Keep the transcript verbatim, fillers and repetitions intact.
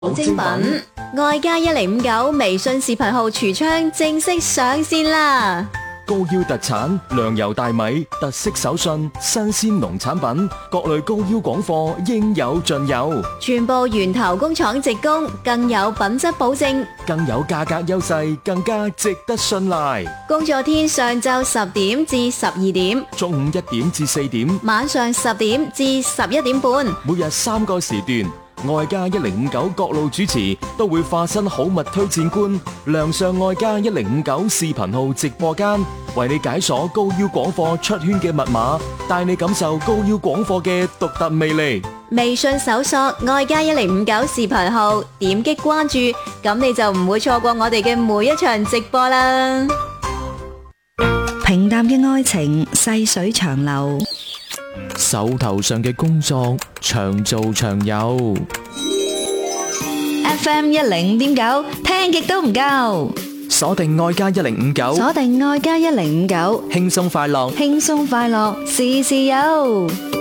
精品愛家一零五九微信視頻號櫥窗正式上線啦！ 高腰特產糧油大米，特色手信，新鮮農產品，各類高腰廣貨應有盡有， 全部源頭工廠直供，更有品質保證， 更有價格優勢，更加值得信賴。 工作天上晝十點至十二點， 中午一點至四點， 晚上十點至十一點半， 每日三個時段。愛家一零五九各路主持都會化身好物推薦官，亮相愛家一零五九視頻號直播間，為你解鎖高腰廣貨出圈嘅密碼，帶你感受高腰廣貨嘅獨特魅力。 微信搜索愛家一零五九視頻號，點擊關注，咁你就唔會錯過我哋嘅每一場直播啦。 平淡嘅愛情細水長流， 手頭上嘅工作長做長有。 F M 一零五點九聽極都唔夠， 鎖定愛家一零五九， 鎖定愛家一零五九， 輕鬆快樂， 輕鬆快樂，事事有。